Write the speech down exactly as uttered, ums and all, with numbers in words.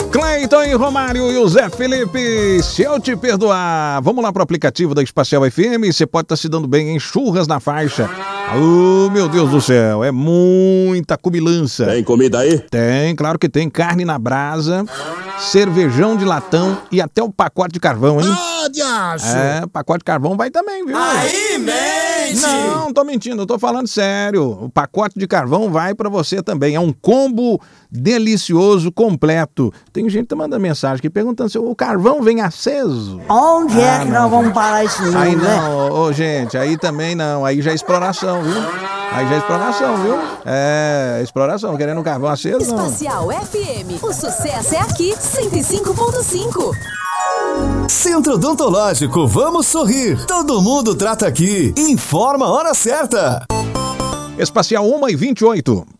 Cleiton e Romário e o Zé Felipe, se eu te perdoar. Vamos lá pro aplicativo da Espacial F M, você pode estar se dando bem em churras na faixa. Oh, meu Deus do céu, é muita cumilança. Tem comida aí? Tem, claro que tem. Carne na brasa, cervejão de latão e até o pacote de carvão, hein? Ah, diacho! É, pacote de carvão vai também, viu? Aí, mente! Não, tô mentindo, eu tô falando sério. O pacote de carvão vai pra você também. É um combo delicioso, completo. Tem gente que tá mandando mensagem aqui perguntando se o carvão vem aceso. Onde é Ah, que não, nós gente. vamos parar isso não, Aí né? não, ô, ô, gente, aí também não. Aí já é exploração, viu? Aí já é exploração, viu? É, exploração, querendo um carvão aceso. Não. Espacial F M, o sucesso é aqui, cento e cinco ponto cinco. Centro Odontológico, vamos sorrir. Todo mundo trata aqui. Informa a hora certa. Espacial uma e vinte e oito.